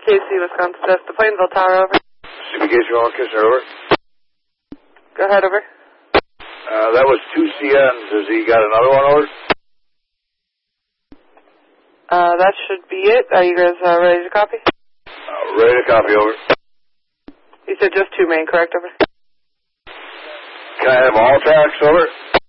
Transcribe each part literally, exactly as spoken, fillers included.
K C, Wisconsin, that's the Plainville Tower, over. C B K C, one Kisner, over. Go ahead, over. Uh, that was two C Ns. Has he got another one, over? Uh, that should be it. Are you guys uh, ready to copy? Uh, ready to copy, over. You said just two main, correct, over? Can I have all tracks, over?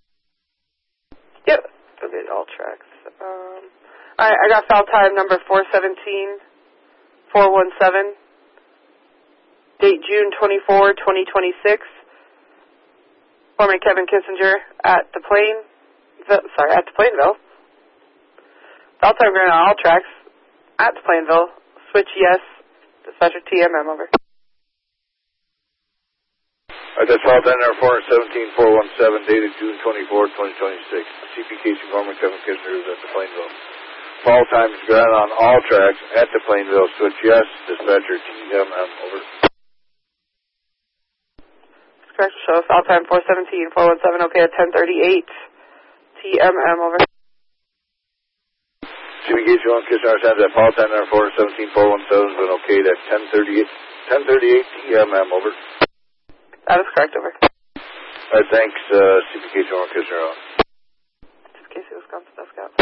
Yep. Okay, all tracks. Um, alright, I got foul time number four seventeen, four one seven. Date June twenty-fourth, twenty twenty-six. Foreman Kevin Kissinger at the Plain, sorry, at the Plainville. Foul time going on all tracks at the Plainville. Switch yes. Dispatcher T M M, over. Alright, that's foul time number four seventeen, four one seven, dated June twenty-fourth, twenty twenty-six. C P K C Foreman Kevin Kissinger is at the Plainville. Foul time is going on all tracks at the Plainville. Switch yes. Dispatcher T M M, over. Correct, show foul time four seventeen, four one seven, okay at ten thirty-eight. T M M, over. C B K C one Kisner sends at foul time number four seventeen, four one seven, been okay at ten thirty-eight, ten thirty-eight T M M, over. That is correct, over. Alright, thanks, uh, C B K C one Kisner, on. C B K C, Wisconsin, Death Scout.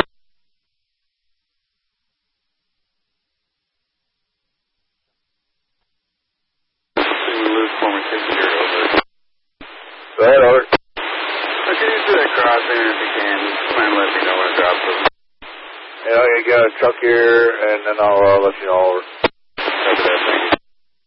Former Kissinger, over. Go ahead, over. So can you do that crossing if you can? Plan let me know when it drops. Yeah, I got a truck here, and then I'll uh, let you know, over.